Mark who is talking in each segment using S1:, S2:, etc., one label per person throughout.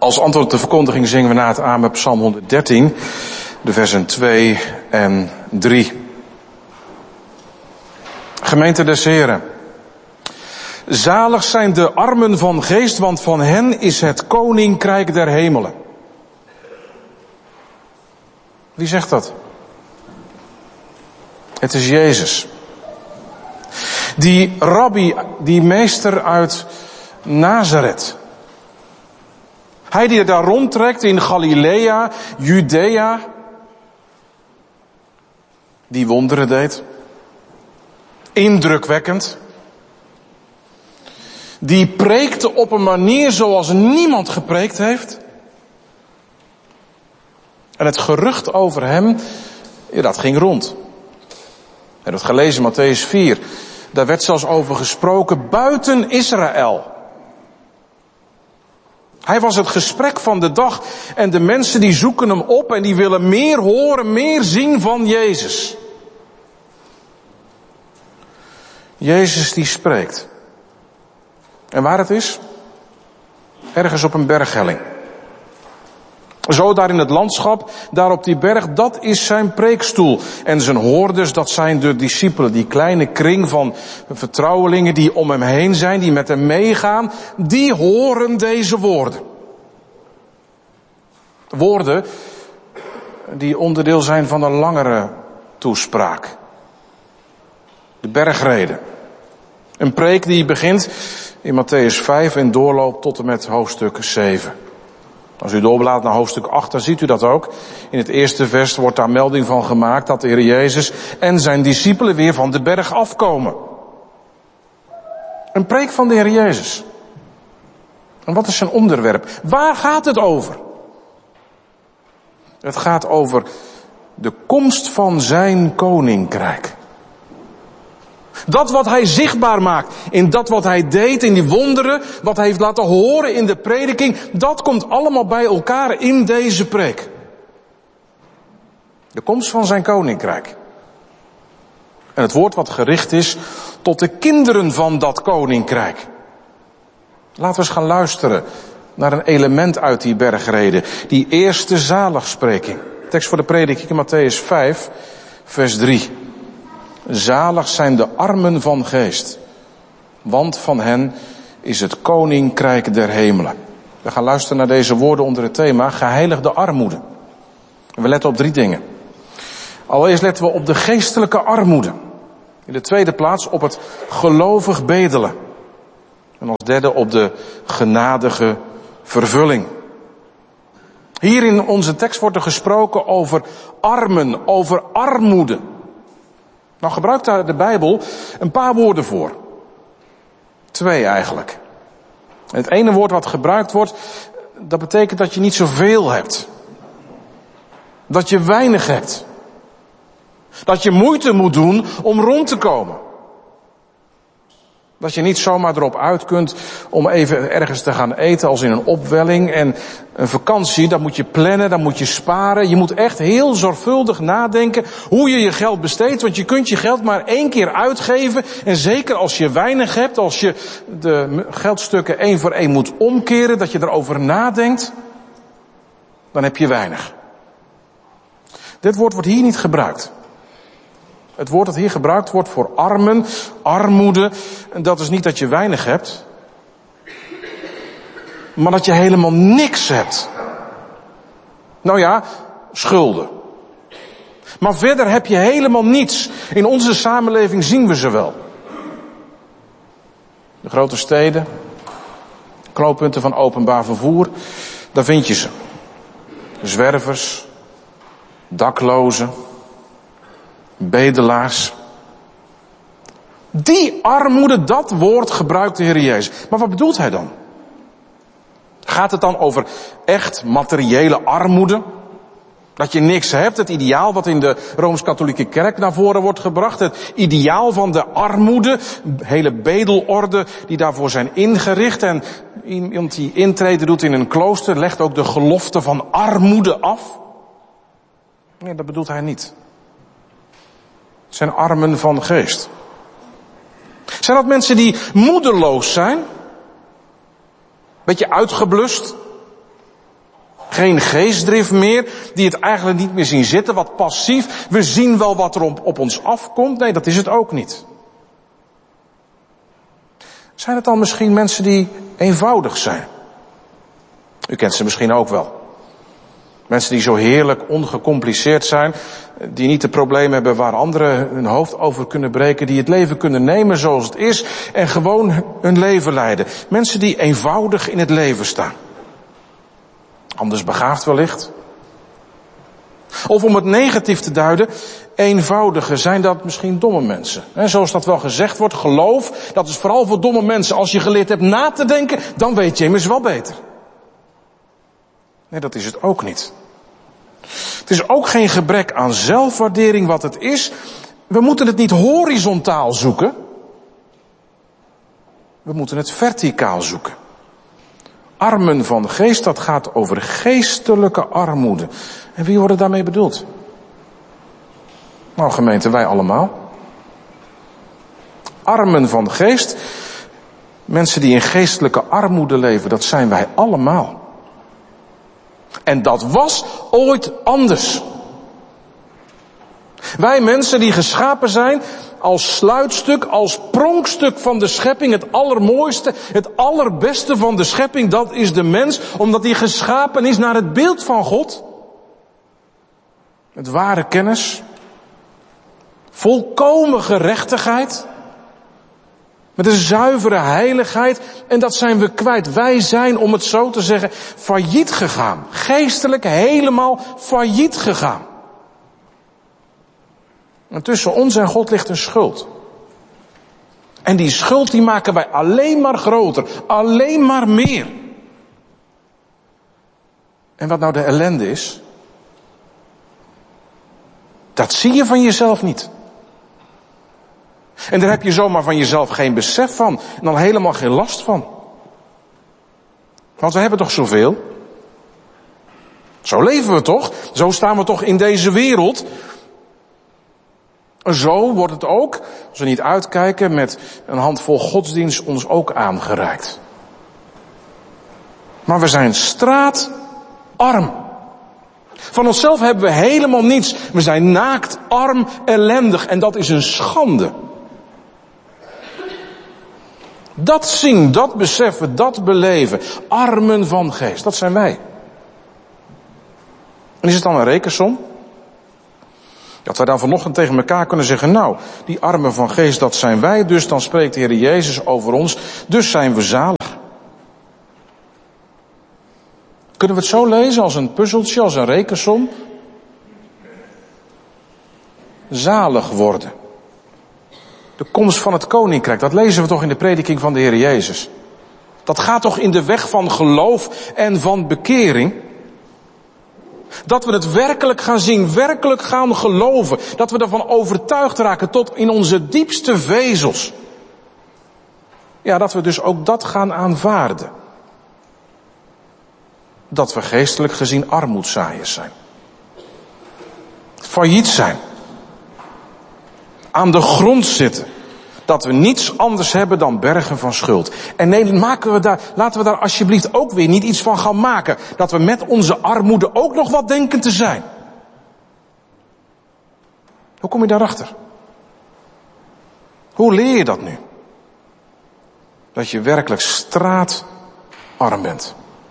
S1: Als antwoord op de verkondiging zingen we na het Amen Psalm 113, de versen 2 en 3. Gemeente des Heren. Zalig zijn de armen van geest, want van hen is het koninkrijk der hemelen. Wie zegt dat? Het is Jezus. Die rabbi, die meester uit Nazareth. Hij die daar rondtrekt in Galilea, Judea. Die wonderen deed. Indrukwekkend. Die preekte op een manier zoals niemand gepreekt heeft. En het gerucht over hem, ja, dat ging rond. En dat gelezen in Mattheüs 4. Daar werd zelfs over gesproken buiten Israël. Hij was het gesprek van de dag en de mensen die zoeken hem op en die willen meer horen, meer zien van Jezus. Jezus die spreekt. En waar het is? Ergens op een berghelling. Zo daar in het landschap, daar op die berg, dat is zijn preekstoel. En zijn hoorders, dat zijn de discipelen, die kleine kring van vertrouwelingen die om hem heen zijn, die met hem meegaan, die horen deze woorden. Woorden die onderdeel zijn van een langere toespraak. De bergrede. Een preek die begint in Mattheüs 5 en doorloopt tot en met hoofdstuk 7. Als u doorbladt naar hoofdstuk 8, dan ziet u dat ook. In het eerste vers wordt daar melding van gemaakt dat de Heer Jezus en zijn discipelen weer van de berg afkomen. Een preek van de Heer Jezus. En wat is zijn onderwerp? Waar gaat het over? Het gaat over de komst van zijn koninkrijk. Dat wat hij zichtbaar maakt, in dat wat hij deed, in die wonderen, wat hij heeft laten horen in de prediking, dat komt allemaal bij elkaar in deze preek. De komst van zijn koninkrijk. En het woord wat gericht is tot de kinderen van dat koninkrijk. Laten we eens gaan luisteren naar een element uit die bergrede, die eerste zaligspreking. Tekst voor de prediking in Mattheüs 5, vers 3. Zalig zijn de armen van geest, want van hen is het koninkrijk der hemelen. We gaan luisteren naar deze woorden onder het thema geheiligde armoede. En we letten op 3 dingen. Allereerst letten we op de geestelijke armoede. In de tweede plaats op het gelovig bedelen. En als derde op de genadige vervulling. Hier in onze tekst wordt er gesproken over armen, over armoede. Nou gebruikt daar de Bijbel een paar woorden voor. 2 eigenlijk. En het ene woord wat gebruikt wordt, dat betekent dat je niet zoveel hebt. Dat je weinig hebt. Dat je moeite moet doen om rond te komen. Dat je niet zomaar erop uit kunt om even ergens te gaan eten als in een opwelling. En een vakantie, dat moet je plannen, dat moet je sparen. Je moet echt heel zorgvuldig nadenken hoe je je geld besteedt. Want je kunt je geld maar 1 keer uitgeven. En zeker als je weinig hebt, als je de geldstukken 1 voor 1 moet omkeren, dat je erover nadenkt, dan heb je weinig. Dit woord wordt hier niet gebruikt. Het woord dat hier gebruikt wordt voor armen, armoede, dat is niet dat je weinig hebt, maar dat je helemaal niks hebt. Nou ja, schulden. Maar verder heb je helemaal niets. In onze samenleving zien we ze wel. De grote steden, knooppunten van openbaar vervoer, daar vind je ze. Zwervers, daklozen, bedelaars. Die armoede, dat woord gebruikt de Heer Jezus. Maar wat bedoelt hij dan? Gaat het dan over echt materiële armoede? Dat je niks hebt, het ideaal wat in de Rooms-Katholieke Kerk naar voren wordt gebracht. Het ideaal van de armoede, hele bedelorde die daarvoor zijn ingericht. En iemand die intrede doet in een klooster legt ook de gelofte van armoede af. Nee, dat bedoelt hij niet. Het zijn armen van geest. Zijn dat mensen die moedeloos zijn? Beetje uitgeblust? Geen geestdrift meer, die het eigenlijk niet meer zien zitten, wat passief. We zien wel wat er op ons afkomt. Nee, dat is het ook niet. Zijn het dan misschien mensen die eenvoudig zijn? U kent ze misschien ook wel. Mensen die zo heerlijk ongecompliceerd zijn, die niet de problemen hebben waar anderen hun hoofd over kunnen breken, die het leven kunnen nemen zoals het is en gewoon hun leven leiden. Mensen die eenvoudig in het leven staan. Anders begaafd wellicht. Of om het negatief te duiden, eenvoudige, zijn dat misschien domme mensen. En zoals dat wel gezegd wordt, geloof, dat is vooral voor domme mensen. Als je geleerd hebt na te denken, dan weet je immers wel beter. Nee, dat is het ook niet. Het is ook geen gebrek aan zelfwaardering wat het is. We moeten het niet horizontaal zoeken. We moeten het verticaal zoeken. Armen van geest, dat gaat over geestelijke armoede. En wie wordt daarmee bedoeld? Nou, gemeente, wij allemaal. Armen van geest, mensen die in geestelijke armoede leven, dat zijn wij allemaal. En dat was ooit anders. Wij mensen die geschapen zijn als sluitstuk, als pronkstuk van de schepping, het allermooiste, het allerbeste van de schepping, dat is de mens, omdat hij geschapen is naar het beeld van God. Met ware kennis, volkomen gerechtigheid, met een zuivere heiligheid, en dat zijn we kwijt. Wij zijn, om het zo te zeggen, failliet gegaan. Geestelijk helemaal failliet gegaan. En tussen ons en God ligt een schuld. En die schuld die maken wij alleen maar groter, alleen maar meer. En wat nou de ellende is, dat zie je van jezelf niet. En daar heb je zomaar van jezelf geen besef van. En dan helemaal geen last van. Want we hebben toch zoveel? Zo leven we toch? Zo staan we toch in deze wereld? Zo wordt het ook, als we niet uitkijken, met een handvol godsdienst ons ook aangereikt. Maar we zijn straatarm. Van onszelf hebben we helemaal niets. We zijn naakt, arm, ellendig. En dat is een schande. Dat zien, dat beseffen, dat beleven. Armen van geest, dat zijn wij. En is het dan een rekensom? Dat wij dan vanochtend tegen elkaar kunnen zeggen, nou, die armen van geest, dat zijn wij. Dus dan spreekt de Heer Jezus over ons. Dus zijn we zalig. Kunnen we het zo lezen als een puzzeltje, als een rekensom? Zalig worden. De komst van het koninkrijk, dat lezen we toch in de prediking van de Heer Jezus. Dat gaat toch in de weg van geloof en van bekering. Dat we het werkelijk gaan zien, werkelijk gaan geloven. Dat we ervan overtuigd raken tot in onze diepste vezels. Ja, dat we dus ook dat gaan aanvaarden. Dat we geestelijk gezien armoedzaaiers zijn. Failliet zijn. Aan de grond zitten. Dat we niets anders hebben dan bergen van schuld. En nee, laten we daar alsjeblieft ook weer niet iets van gaan maken. Dat we met onze armoede ook nog wat denken te zijn. Hoe kom je daarachter? Hoe leer je dat nu? Dat je werkelijk straatarm bent.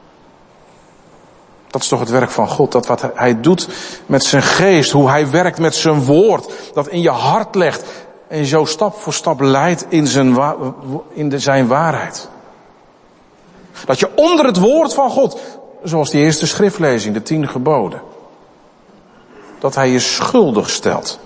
S1: Dat is toch het werk van God, dat wat hij doet met zijn geest, hoe hij werkt met zijn woord, dat in je hart legt en zo stap voor stap leidt in zijn waarheid. Dat je onder het woord van God, zoals die eerste schriftlezing, de 10 geboden, dat hij je schuldig stelt.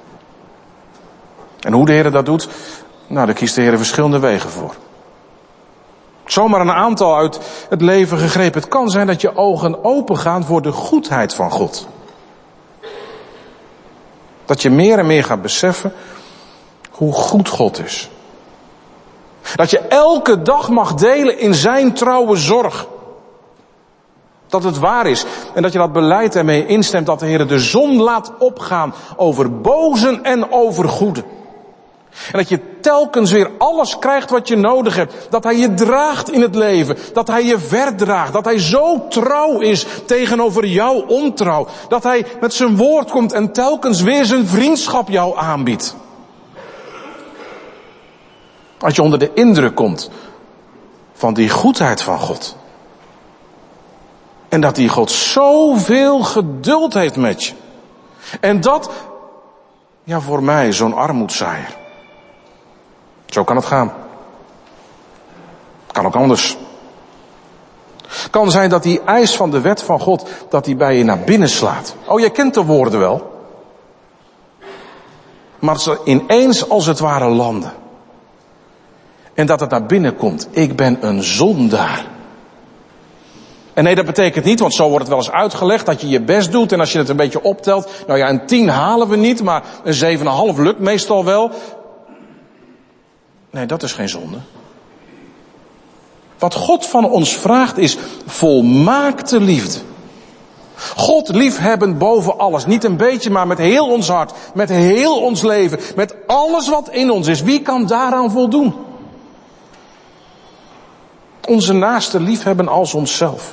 S1: En hoe de Heer dat doet, nou, daar kiest de Heer verschillende wegen voor. Zomaar een aantal uit het leven gegrepen. Het kan zijn dat je ogen open gaan voor de goedheid van God. Dat je meer en meer gaat beseffen hoe goed God is. Dat je elke dag mag delen in zijn trouwe zorg. Dat het waar is. En dat je dat beleid ermee instemt dat de Heer de zon laat opgaan over bozen en over goeden. En dat je telkens weer alles krijgt wat je nodig hebt. Dat hij je draagt in het leven. Dat hij je verdraagt. Dat hij zo trouw is tegenover jouw ontrouw. Dat hij met zijn woord komt en telkens weer zijn vriendschap jou aanbiedt. Als je onder de indruk komt van die goedheid van God. En dat die God zoveel geduld heeft met je. En dat, ja, voor mij zo'n armoedzaaier. Zo kan het gaan. Kan ook anders. Kan zijn dat die eis van de wet van God, dat die bij je naar binnen slaat. Oh, jij kent de woorden wel. Maar ze ineens als het ware landen. En dat het naar binnen komt. Ik ben een zondaar. En nee, dat betekent niet, want zo wordt het wel eens uitgelegd, dat je je best doet. En als je het een beetje optelt, nou ja, een 10 halen we niet, maar een 7,5 lukt meestal wel. Nee, dat is geen zonde. Wat God van ons vraagt is volmaakte liefde. God liefhebben boven alles. Niet een beetje, maar met heel ons hart. Met heel ons leven. Met alles wat in ons is. Wie kan daaraan voldoen? Onze naaste liefhebben als onszelf.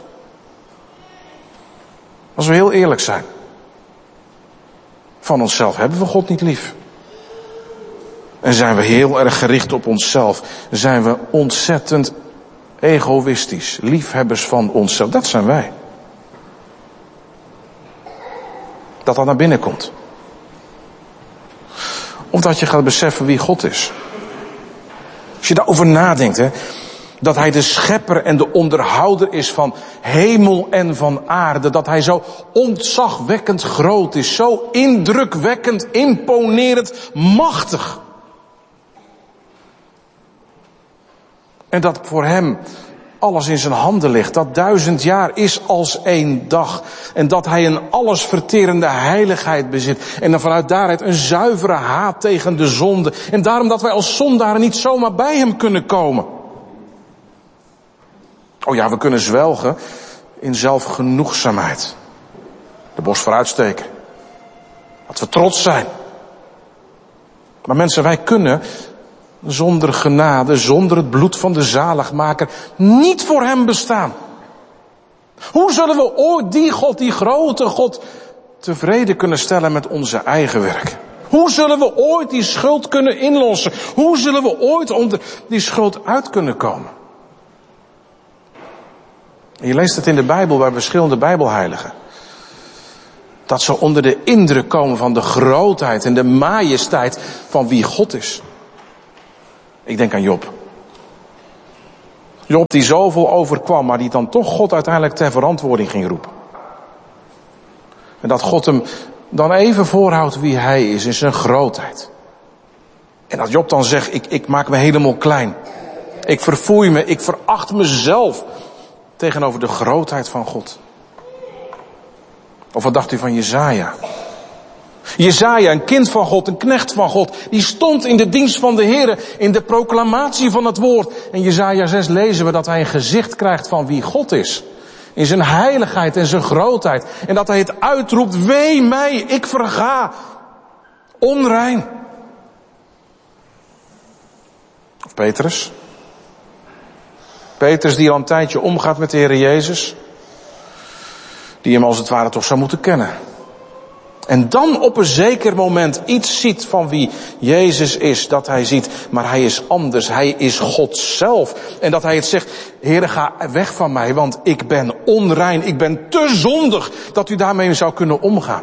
S1: Als we heel eerlijk zijn. Van onszelf hebben we God niet lief. En zijn we heel erg gericht op onszelf. Zijn we ontzettend egoïstisch. Liefhebbers van onszelf. Dat zijn wij. Dat naar binnen komt. Of dat je gaat beseffen wie God is. Als je daarover nadenkt, hè. Dat hij de schepper en de onderhouder is van hemel en van aarde. Dat hij zo ontzagwekkend groot is. Zo indrukwekkend, imponerend, machtig. En dat voor hem alles in zijn handen ligt. Dat 1000 jaar is als 1 dag. En dat hij een allesverterende heiligheid bezit. En dan vanuit daaruit een zuivere haat tegen de zonde. En daarom dat wij als zondaren niet zomaar bij hem kunnen komen. Oh ja, we kunnen zwelgen in zelfgenoegzaamheid. De borst vooruitsteken. Dat we trots zijn. Maar mensen, wij kunnen zonder genade, zonder het bloed van de zaligmaker, niet voor hem bestaan. Hoe zullen we ooit die God, die grote God, tevreden kunnen stellen met onze eigen werk? Hoe zullen we ooit die schuld kunnen inlossen? Hoe zullen we ooit onder die schuld uit kunnen komen? En je leest het in de Bijbel bij verschillende Bijbelheiligen. Dat ze onder de indruk komen van de grootheid en de majesteit van wie God is. Ik denk aan Job. Job die zoveel overkwam, maar die dan toch God uiteindelijk ter verantwoording ging roepen. En dat God hem dan even voorhoudt wie hij is in zijn grootheid. En dat Job dan zegt, ik maak me helemaal klein. Ik verfoei me, ik veracht mezelf tegenover de grootheid van God. Of wat dacht u van Jesaja? Jesaja, een kind van God, een knecht van God, die stond in de dienst van de Heer, in de proclamatie van het woord. In Jesaja 6 lezen we dat hij een gezicht krijgt van wie God is. In zijn heiligheid en zijn grootheid. En dat hij het uitroept, wee mij, ik verga. Onrein. Of Petrus. Petrus die al een tijdje omgaat met de Heer Jezus. Die hem als het ware toch zou moeten kennen. En dan op een zeker moment iets ziet van wie Jezus is. Dat hij ziet, maar hij is anders. Hij is God zelf. En dat hij het zegt, Heere, ga weg van mij, want ik ben onrein. Ik ben te zondig dat u daarmee zou kunnen omgaan.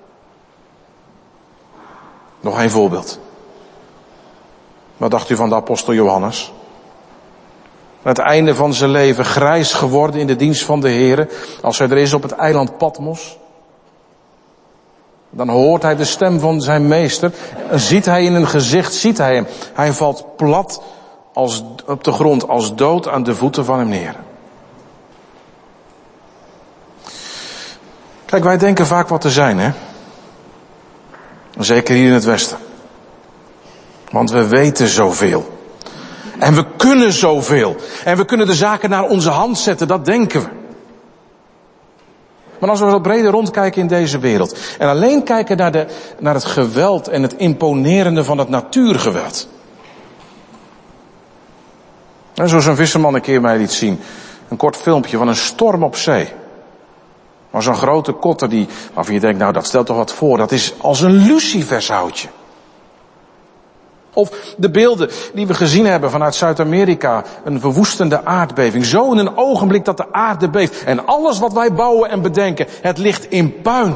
S1: Nog een voorbeeld. Wat dacht u van de apostel Johannes? Aan het einde van zijn leven grijs geworden in de dienst van de Heere. Als hij er is op het eiland Patmos. Dan hoort hij de stem van zijn meester. En ziet hij in een gezicht, ziet hij hem. Hij valt plat op de grond als dood aan de voeten van hem neer. Kijk, wij denken vaak wat te zijn, hè. Zeker hier in het Westen. Want we weten zoveel. En we kunnen zoveel. En we kunnen de zaken naar onze hand zetten, dat denken we. Maar als we wat breder rondkijken in deze wereld en alleen kijken naar het geweld en het imponerende van het natuurgeweld. En zoals een visserman een keer mij liet zien, een kort filmpje van een storm op zee. Maar zo'n grote kotter waarvan je denkt, nou dat stelt toch wat voor, dat is als een lucifershoutje. Of de beelden die we gezien hebben vanuit Zuid-Amerika, een verwoestende aardbeving. Zo in een ogenblik dat de aarde beeft. En alles wat wij bouwen en bedenken, het ligt in puin.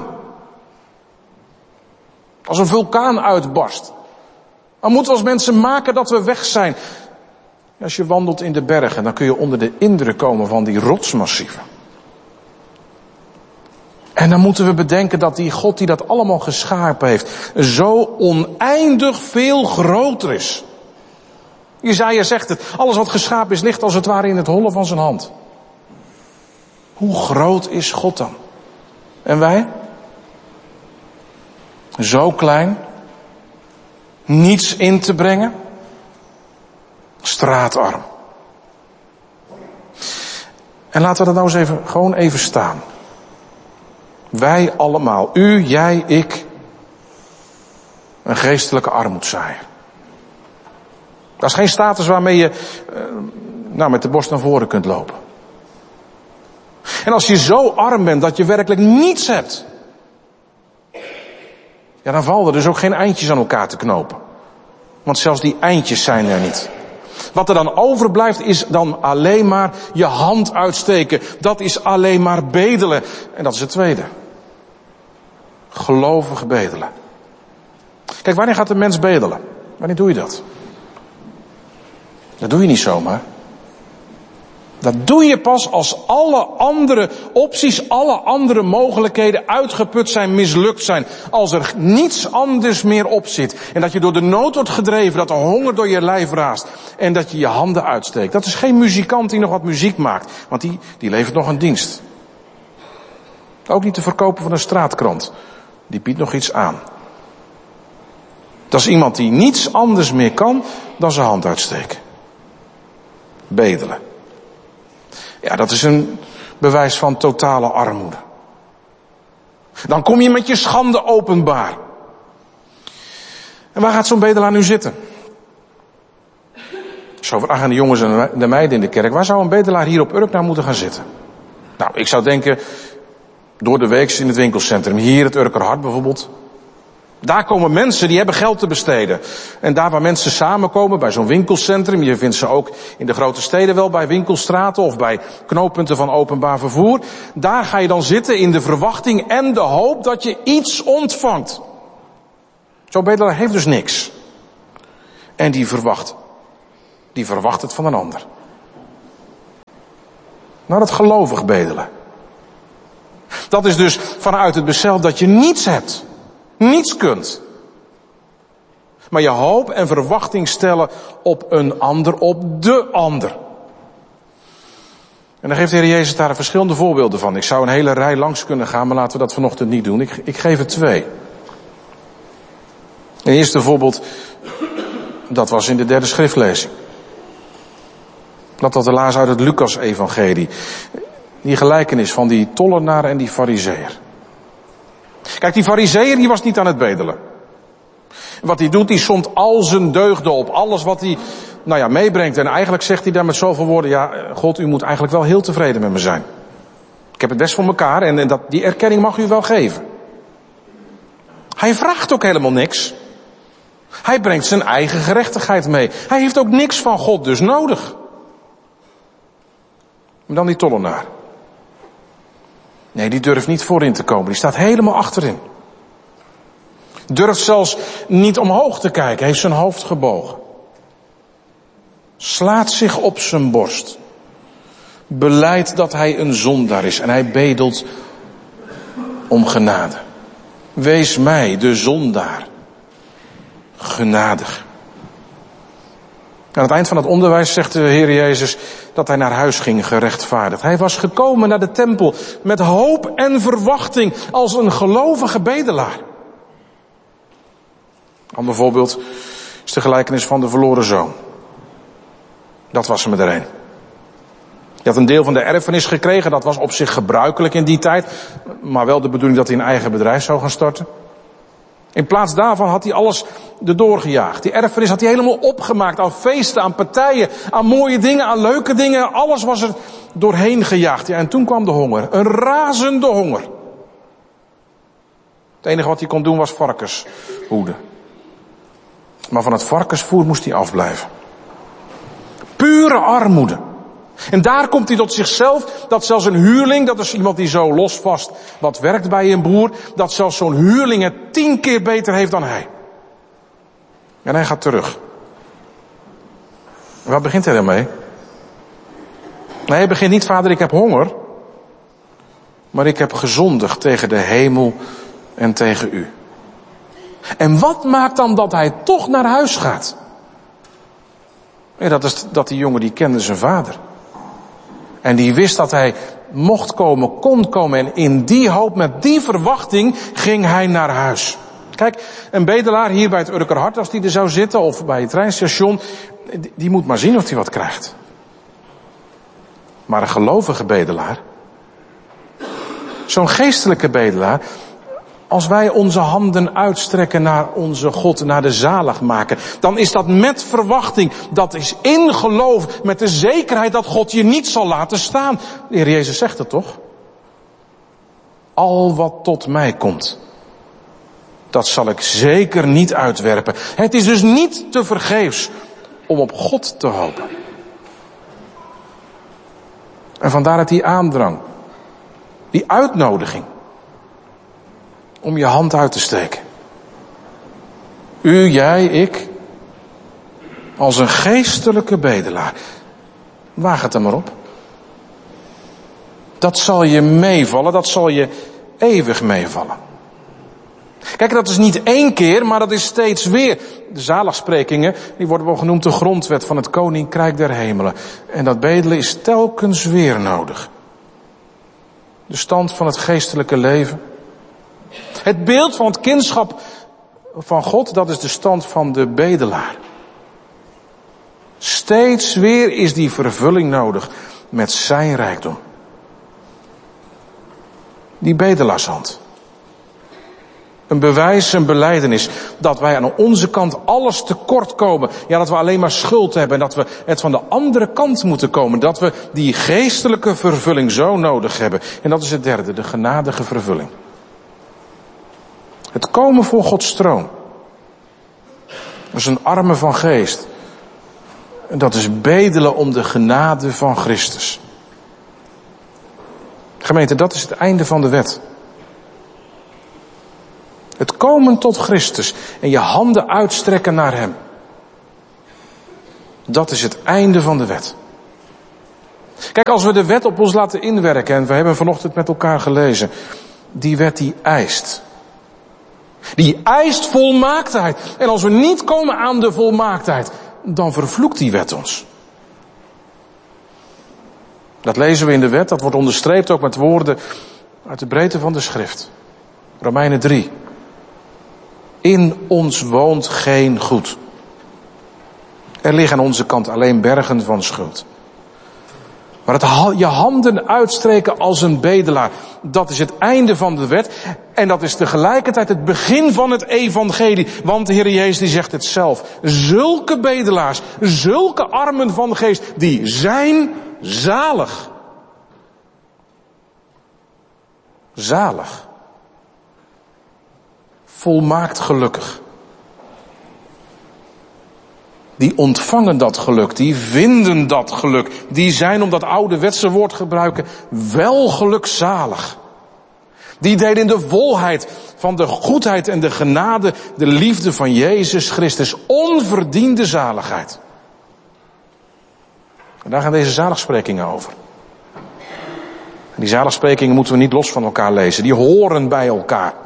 S1: Als een vulkaan uitbarst. Dan moeten we als mensen maken dat we weg zijn. Als je wandelt in de bergen, dan kun je onder de indruk komen van die rotsmassieven. En dan moeten we bedenken dat die God die dat allemaal geschapen heeft, zo oneindig veel groter is. Jesaja zegt het, alles wat geschapen is ligt als het ware in het holle van zijn hand. Hoe groot is God dan? En wij? Zo klein, niets in te brengen, straatarm. En laten we dat nou eens gewoon even staan. Wij allemaal, u, jij, ik, een geestelijke armoedzaaier. Dat is geen status waarmee je met de borst naar voren kunt lopen. En als je zo arm bent dat je werkelijk niets hebt, ja, dan vallen er dus ook geen eindjes aan elkaar te knopen. Want zelfs die eindjes zijn er niet. Wat er dan overblijft is dan alleen maar je hand uitsteken. Dat is alleen maar bedelen. En dat is het tweede. Gelovig bedelen. Kijk, wanneer gaat de mens bedelen? Wanneer doe je dat? Dat doe je niet zomaar. Dat doe je pas als alle andere opties, alle andere mogelijkheden uitgeput zijn, mislukt zijn. Als er niets anders meer op zit. En dat je door de nood wordt gedreven, dat de honger door je lijf raast. En dat je je handen uitsteekt. Dat is geen muzikant die nog wat muziek maakt. Want die levert nog een dienst. Ook niet te verkopen van een straatkrant. Die biedt nog iets aan. Dat is iemand die niets anders meer kan dan zijn hand uitsteken. Bedelen. Ja, dat is een bewijs van totale armoede. Dan kom je met je schande openbaar. En waar gaat zo'n bedelaar nu zitten? Zo vragen de jongens en de meiden in de kerk. Waar zou een bedelaar hier op Urk nou moeten gaan zitten? Nou, ik zou denken, door de week in het winkelcentrum. Hier het Urkerhart bijvoorbeeld. Daar komen mensen die hebben geld te besteden. En daar waar mensen samenkomen bij zo'n winkelcentrum. Je vindt ze ook in de grote steden wel bij winkelstraten of bij knooppunten van openbaar vervoer. Daar ga je dan zitten in de verwachting en de hoop dat je iets ontvangt. Zo'n bedelaar heeft dus niks. En die verwacht het van een ander. Nou, dat gelovig bedelen. Dat is dus vanuit het besef dat je niets hebt. Niets kunt. Maar je hoop en verwachting stellen op een ander, op de ander. En dan geeft de Heer Jezus daar verschillende voorbeelden van. Ik zou een hele rij langs kunnen gaan, maar laten we dat vanochtend niet doen. Ik geef er 2. Het eerste voorbeeld, dat was in de 3e schriftlezing. Dat helaas uit het Lucas-evangelie. Die gelijkenis van die tollenaar en die farizeeër. Kijk, die farizeeër die was niet aan het bedelen. Wat hij doet, die somt al zijn deugden op. Alles wat hij meebrengt. En eigenlijk zegt hij daar met zoveel woorden, ja, God, u moet eigenlijk wel heel tevreden met me zijn. Ik heb het best voor elkaar en die erkenning mag u wel geven. Hij vraagt ook helemaal niks. Hij brengt zijn eigen gerechtigheid mee. Hij heeft ook niks van God dus nodig. En dan die tollenaar. Nee, die durft niet voorin te komen. Die staat helemaal achterin. Durft zelfs niet omhoog te kijken. Heeft zijn hoofd gebogen. Slaat zich op zijn borst. Belijdt dat hij een zondaar is. En hij bedelt om genade. Wees mij, de zondaar, genadig. Aan het eind van het onderwijs zegt de Heer Jezus dat hij naar huis ging gerechtvaardigd. Hij was gekomen naar de tempel met hoop en verwachting als een gelovige bedelaar. Een ander voorbeeld is de gelijkenis van de verloren zoon. Dat was er met er een. Je had een deel van de erfenis gekregen, dat was op zich gebruikelijk in die tijd, maar wel de bedoeling dat hij een eigen bedrijf zou gaan starten. In plaats daarvan had hij alles erdoor gejaagd. Die erfenis had hij helemaal opgemaakt aan feesten, aan partijen, aan mooie dingen, aan leuke dingen. Alles was er doorheen gejaagd. Ja, en toen kwam de honger. Een razende honger. Het enige wat hij kon doen was varkens hoeden. Maar van het varkensvoer moest hij afblijven. Pure armoede. En daar komt hij tot zichzelf, dat zelfs een huurling, dat is iemand die zo losvast wat werkt bij een boer, dat zelfs zo'n huurling het 10 keer beter heeft dan hij. En hij gaat terug. En waar begint hij dan mee? Nee, hij begint niet, Vader, ik heb honger, maar ik heb gezondigd tegen de hemel en tegen u. En wat maakt dan dat hij toch naar huis gaat? Ja, dat is dat die jongen die kende zijn vader. En die wist dat hij mocht komen, kon komen. En in die hoop, met die verwachting, ging hij naar huis. Kijk, een bedelaar hier bij het Urkerhart, als die er zou zitten, of bij het treinstation, die moet maar zien of hij wat krijgt. Maar een gelovige bedelaar, zo'n geestelijke bedelaar, als wij onze handen uitstrekken naar onze God, naar de zaligmaker, dan is dat met verwachting, dat is in geloof, met de zekerheid dat God je niet zal laten staan. De Heer Jezus zegt het toch? Al wat tot mij komt, dat zal ik zeker niet uitwerpen. Het is dus niet te vergeefs om op God te hopen. En vandaar dat die aandrang, die uitnodiging, om je hand uit te steken. U, jij, ik, als een geestelijke bedelaar. Waag het er maar op. Dat zal je meevallen, dat zal je eeuwig meevallen. Kijk, dat is niet 1 keer, maar dat is steeds weer. De zaligsprekingen, die worden wel genoemd de grondwet van het Koninkrijk der Hemelen. En dat bedelen is telkens weer nodig. De stand van het geestelijke leven. Het beeld van het kindschap van God, dat is de stand van de bedelaar. Steeds weer is die vervulling nodig met zijn rijkdom. Die bedelaarshand. Een bewijs, een belijdenis dat wij aan onze kant alles tekort komen. Ja, dat we alleen maar schuld hebben en dat we het van de andere kant moeten komen. Dat we die geestelijke vervulling zo nodig hebben. En dat is het derde, de genadige vervulling. Het komen voor Gods troon. Dat is een arme van geest. En dat is bedelen om de genade van Christus. Gemeente, dat is het einde van de wet. Het komen tot Christus en je handen uitstrekken naar Hem. Dat is het einde van de wet. Kijk, als we de wet op ons laten inwerken, en we hebben vanochtend met elkaar gelezen, die wet die eist. Die eist volmaaktheid. En als we niet komen aan de volmaaktheid, dan vervloekt die wet ons. Dat lezen we in de wet, dat wordt onderstreept ook met woorden uit de breedte van de schrift. Romeinen 3. In ons woont geen goed. Er liggen aan onze kant alleen bergen van schuld. Maar het je handen uitstreken als een bedelaar, dat is het einde van de wet. En dat is tegelijkertijd het begin van het evangelie. Want de Heer Jezus die zegt het zelf. Zulke bedelaars, zulke armen van geest, die zijn zalig. Zalig. Volmaakt gelukkig. Die ontvangen dat geluk, die vinden dat geluk. Die zijn, om dat ouderwetse woord te gebruiken, wel gelukzalig. Die delen in de volheid van de goedheid en de genade, de liefde van Jezus Christus. Onverdiende zaligheid. En daar gaan deze zaligsprekingen over. En die zaligsprekingen moeten we niet los van elkaar lezen. Die horen bij elkaar.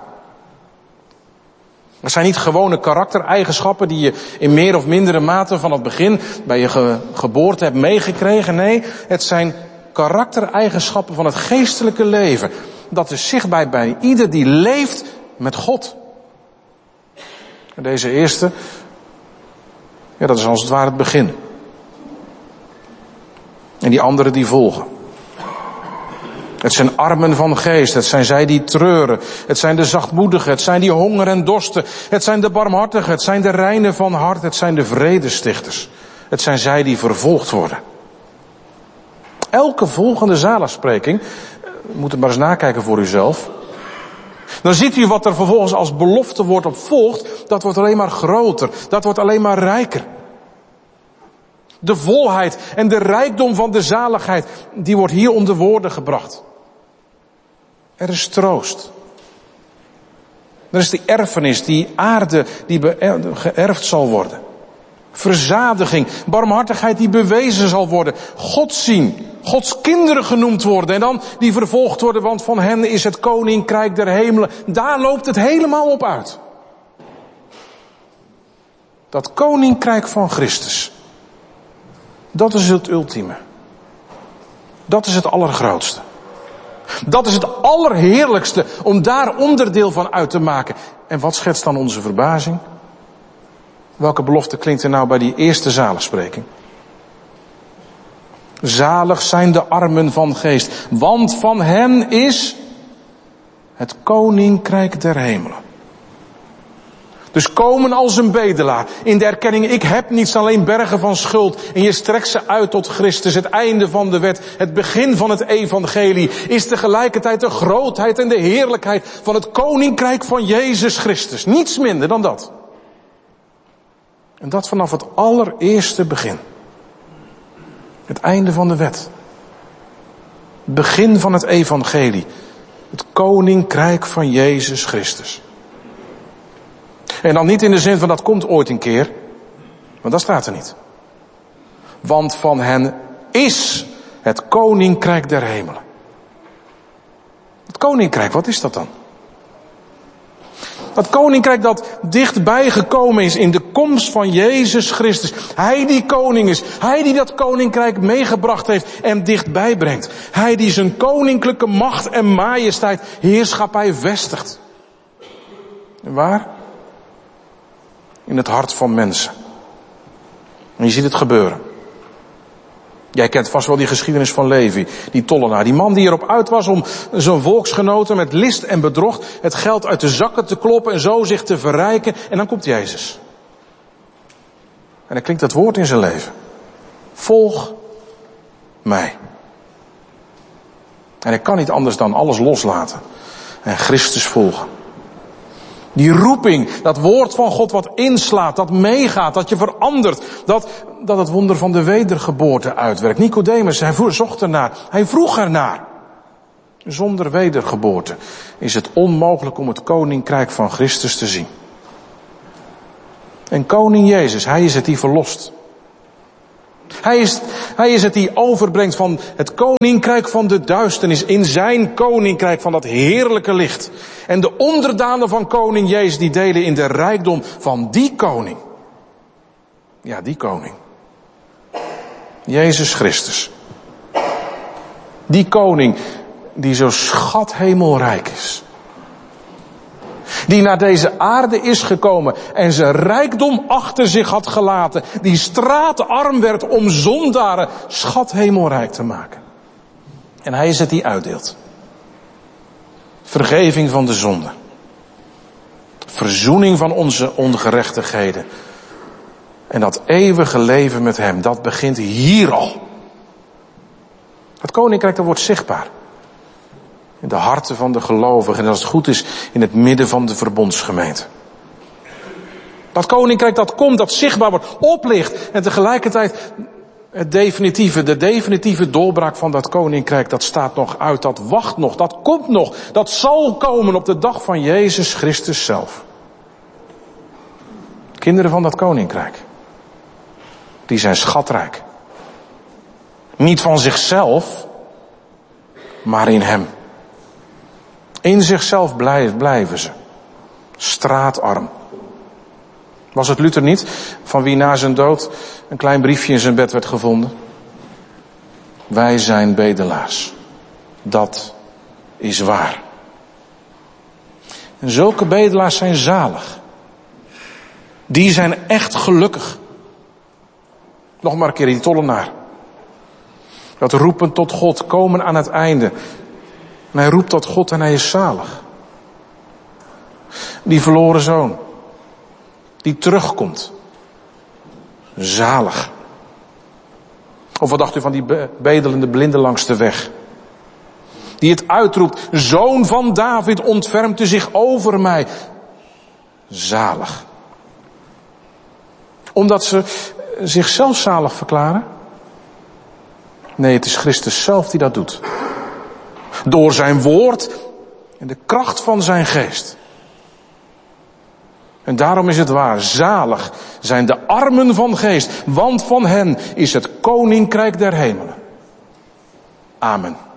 S1: Het zijn niet gewone karaktereigenschappen die je in meer of mindere mate van het begin bij je geboorte hebt meegekregen. Nee, het zijn karaktereigenschappen van het geestelijke leven. Dat is zichtbaar bij ieder die leeft met God. En deze eerste, ja, dat is als het ware het begin. En die anderen die volgen. Het zijn armen van geest, het zijn zij die treuren, het zijn de zachtmoedigen, het zijn die honger en dorsten, het zijn de barmhartigen, het zijn de reinen van hart, het zijn de vredestichters. Het zijn zij die vervolgd worden. Elke volgende zaligspreking, u moet het maar eens nakijken voor uzelf. Dan ziet u wat er vervolgens als belofte wordt op volgt, dat wordt alleen maar groter, dat wordt alleen maar rijker. De volheid en de rijkdom van de zaligheid, die wordt hier onder woorden gebracht. Er is troost. Er is die erfenis, die aarde die geërfd zal worden. Verzadiging, barmhartigheid die bewezen zal worden. God zien, Gods kinderen genoemd worden en dan die vervolgd worden, want van hen is het koninkrijk der hemelen. Daar loopt het helemaal op uit. Dat koninkrijk van Christus. Dat is het ultieme. Dat is het allergrootste. Dat is het allerheerlijkste om daar onderdeel van uit te maken. En wat schetst dan onze verbazing? Welke belofte klinkt er nou bij die eerste zaligspreking? Zalig zijn de armen van geest, want van hen is het koninkrijk der hemelen. Dus komen als een bedelaar in de erkenning, ik heb niets, alleen bergen van schuld. En je strekt ze uit tot Christus, het einde van de wet, het begin van het evangelie. Is tegelijkertijd de grootheid en de heerlijkheid van het koninkrijk van Jezus Christus. Niets minder dan dat. En dat vanaf het allereerste begin. Het einde van de wet. Het begin van het evangelie. Het koninkrijk van Jezus Christus. En dan niet in de zin van dat komt ooit een keer. Want dat staat er niet. Want van hen is het koninkrijk der hemelen. Het koninkrijk, wat is dat dan? Dat koninkrijk dat dichtbij gekomen is in de komst van Jezus Christus. Hij die koning is. Hij die dat koninkrijk meegebracht heeft en dichtbij brengt. Hij die zijn koninklijke macht en majesteit, heerschappij vestigt. En waar? In het hart van mensen. En je ziet het gebeuren. Jij kent vast wel die geschiedenis van Levi, die tollenaar. Die man die erop uit was om zijn volksgenoten met list en bedrog het geld uit de zakken te kloppen en zo zich te verrijken. En dan komt Jezus. En dan klinkt dat woord in zijn leven. Volg mij. En hij kan niet anders dan alles loslaten en Christus volgen. Die roeping, dat woord van God wat inslaat, dat meegaat, dat je verandert, dat het wonder van de wedergeboorte uitwerkt. Nicodemus, hij zocht ernaar, hij vroeg ernaar. Zonder wedergeboorte is het onmogelijk om het koninkrijk van Christus te zien. En koning Jezus, hij is het die verlost. Hij is het die overbrengt van het koninkrijk van de duisternis in zijn koninkrijk van dat heerlijke licht. En de onderdanen van koning Jezus die delen in de rijkdom van die koning. Ja, die koning. Jezus Christus. Die koning die zo schathemelrijk is. Die naar deze aarde is gekomen en zijn rijkdom achter zich had gelaten. Die straatarm werd om zondaren schathemelrijk te maken. En hij is het die uitdeelt. Vergeving van de zonde. Verzoening van onze ongerechtigheden. En dat eeuwige leven met hem, dat begint hier al. Het koninkrijk, dat wordt zichtbaar. In de harten van de gelovigen. En als het goed is, in het midden van de verbondsgemeente. Dat koninkrijk dat komt, dat zichtbaar wordt, oplicht. En tegelijkertijd de definitieve doorbraak van dat koninkrijk, dat staat nog uit, dat wacht nog, dat komt nog. Dat zal komen op de dag van Jezus Christus zelf. Kinderen van dat koninkrijk. Die zijn schatrijk. Niet van zichzelf, maar in hem. In zichzelf blijven ze. Straatarm. Was het Luther niet, van wie na zijn dood een klein briefje in zijn bed werd gevonden? Wij zijn bedelaars. Dat is waar. En zulke bedelaars zijn zalig. Die zijn echt gelukkig. Nog maar een keer die tollenaar. Dat roepen tot God, komen aan het einde. En hij roept tot God en hij is zalig. Die verloren zoon, die terugkomt. Zalig. Of wat dacht u van die bedelende blinde langs de weg? Die het uitroept, Zoon van David, ontfermt u zich over mij. Zalig. Omdat ze zichzelf zalig verklaren? Nee, het is Christus zelf die dat doet. Door zijn woord en de kracht van zijn geest. En daarom is het waar, zalig zijn de armen van geest, want van hen is het koninkrijk der hemelen. Amen.